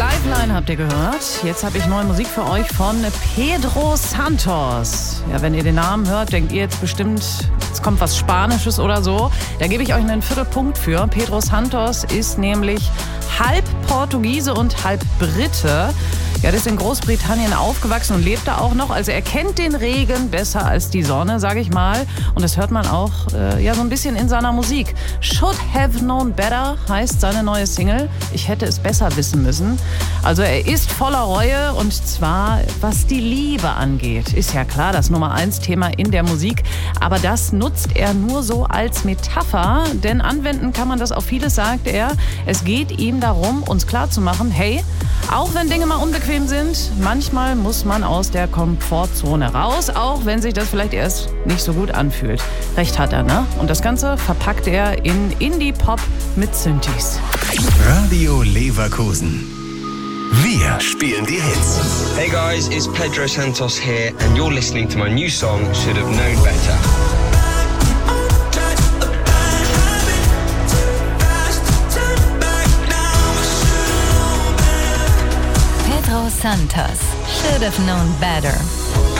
Lifeline habt ihr gehört. Jetzt habe ich neue Musik für euch von Pedro Santos. Ja, wenn ihr den Namen hört, denkt ihr jetzt bestimmt, es kommt was Spanisches oder so. Da gebe ich euch einen Viertelpunkt für. Pedro Santos ist nämlich halb Portugiese und halb Brite. Ja, der ist in Großbritannien aufgewachsen und lebt da auch noch. Also er kennt den Regen besser als die Sonne, sage ich mal. Und das hört man auch so ein bisschen in seiner Musik. Should Have Known Better heißt seine neue Single. Ich hätte es besser wissen müssen. Also er ist voller Reue und zwar was die Liebe angeht. Ist ja klar, das Nummer 1 Thema in der Musik. Aber das nutzt er nur so als Metapher. Denn anwenden kann man das auf vieles, sagt er. Es geht ihm darum, uns klarzumachen, hey, auch wenn Dinge mal unbequem sind, manchmal muss man aus der Komfortzone raus, auch wenn sich das vielleicht erst nicht so gut anfühlt. Recht hat er, ne? Und das Ganze verpackt er in Indie-Pop mit Synthes. Radio Leverkusen. Wir spielen die Hits. Hey guys, it's Pedro Santos here and you're listening to my new song, Should Have Known Better. Pedro Santos, Should Have Known Better.